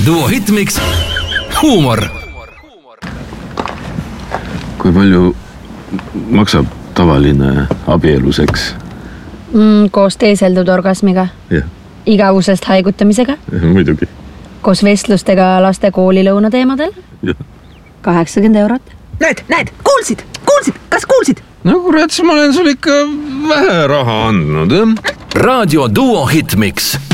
Duo Hitmix huumor. Kui palju maksab tavaline abieluseks? Koos teeseldud orgasmiga. Jah. Igavusest haigutamisega. Muidugi. Koos vestlustega laste koolilõuna teemadel. Jah. 80 eurot. Näed, kuulsid, kas kuulsid? No kurat, ma olen sul ikka vähe raha andnud. Raadio Duo Hitmix.